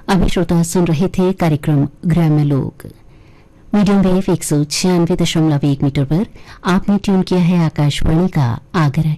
अभी श्रोता सुन रहे थे कार्यक्रम ग्राम्य लोक मीडियम वेव 196.1 मीटर पर। आपने ट्यून किया है आकाशवाणी का आगरा